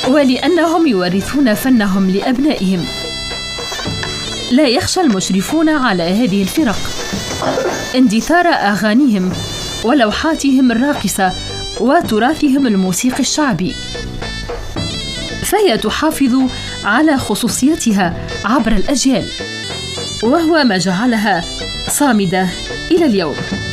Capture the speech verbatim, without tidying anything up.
ولأنهم يورثون فنهم لأبنائهم. لا يخشى المشرفون على هذه الفرق اندثار أغانيهم ولوحاتهم الراقصة وتراثهم الموسيقي الشعبي، فهي تحافظ على خصوصيتها عبر الأجيال، وهو ما جعلها صامدة إلى اليوم.